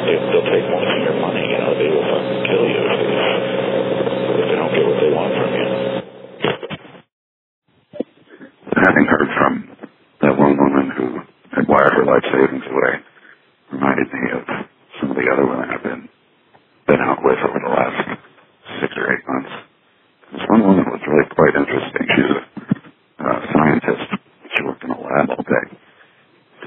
they'll take most of your money. You know, they will fucking kill you if they don't get what they want from you. Having heard from that one woman who had wired her life savings away reminded me of some of the other women I've been out with over the last 6 or 8 months. This one woman was really quite interesting. She's a